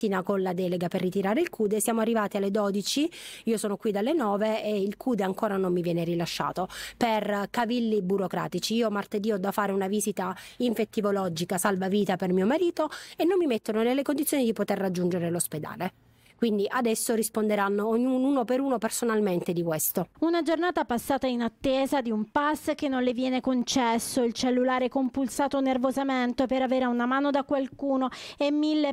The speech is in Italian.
con la delega per ritirare il CUDE, siamo arrivati alle 12, io sono qui dalle 9 e il CUDE ancora non mi viene rilasciato per cavilli burocratici. Io martedì ho da fare una visita infettivologica salvavita per mio marito e non mi mettono nelle condizioni di poter raggiungere l'ospedale. Quindi adesso risponderanno ognuno uno per uno personalmente di questo. Una giornata passata in attesa di un pass che non le viene concesso, il cellulare compulsato nervosamente per avere una mano da qualcuno e 1000